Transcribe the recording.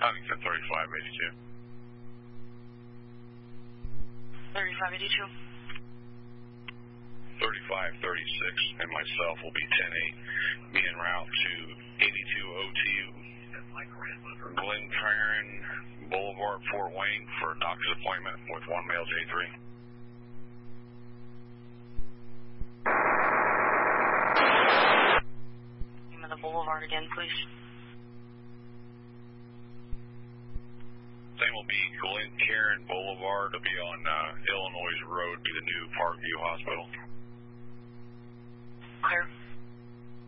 Huntington 3582. 3582. 3536 and myself will be 10-8. Me en route to 8202 Glencairn Boulevard, Fort Wayne for a doctor's appointment with one male J3. Name of the boulevard again, please. Same will be Glencairn Boulevard. It'll be on Illinois Road, be the new Parkview Hospital. Clear.